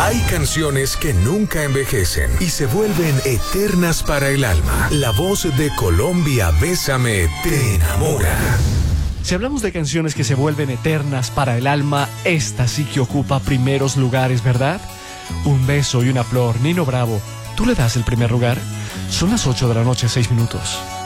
Hay canciones que nunca envejecen y se vuelven eternas para el alma. La voz de Colombia, Bésame, te enamora. Si hablamos de canciones que se vuelven eternas para el alma, esta sí que ocupa primeros lugares, ¿verdad? Un beso y una flor, Nino Bravo. ¿Tú le das el primer lugar? Son las 8 de la noche, 6 minutos.